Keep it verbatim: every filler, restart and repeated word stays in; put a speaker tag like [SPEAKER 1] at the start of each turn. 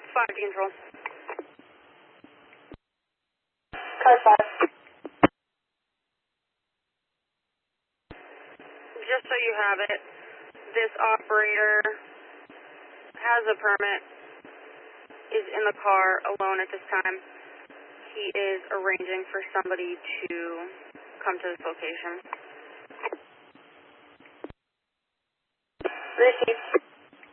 [SPEAKER 1] five to control.
[SPEAKER 2] Car five.
[SPEAKER 1] Just so you have it, this operator has a permit, is in the car alone at this time. He is arranging for somebody to come to this location.
[SPEAKER 2] Receive.